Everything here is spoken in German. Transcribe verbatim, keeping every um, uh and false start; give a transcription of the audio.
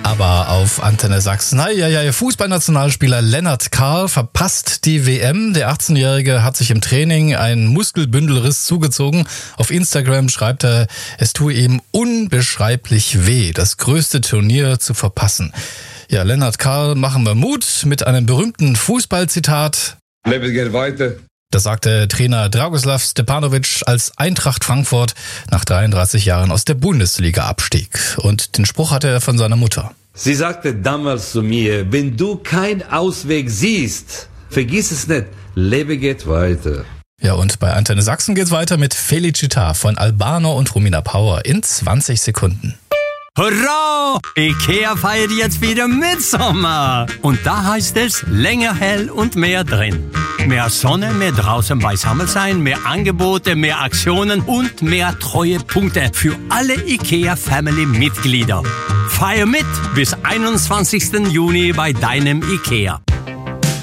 Aber auf Antenne Sachsen. Ja, ja, Fußballnationalspieler Lennart Karl verpasst die W M. Der achtzehnjährige hat sich im Training einen Muskelbündelriss zugezogen. Auf Instagram schreibt er, es tue ihm unbeschreiblich weh, das größte Turnier zu verpassen. Ja, Lennart Karl machen wir Mut mit einem berühmten Fußballzitat. Leben geht weiter. Das sagte Trainer Dragoslav Stepanovic, als Eintracht Frankfurt nach dreiunddreißig Jahren aus der Bundesliga abstieg. Und den Spruch hatte er von seiner Mutter. Sie sagte damals zu mir, wenn du keinen Ausweg siehst, vergiss es nicht, Leben geht weiter. Ja, und bei Antenne Sachsen geht's weiter mit Felicita von Albano und Romina Power in zwanzig Sekunden. Hurra! Ikea feiert jetzt wieder Mitsommer. Und da heißt es länger hell und mehr drin. Mehr Sonne, mehr draußen beisammen sein, mehr Angebote, mehr Aktionen und mehr Treuepunkte für alle Ikea-Family-Mitglieder. Feier mit bis einundzwanzigsten Juni bei deinem Ikea.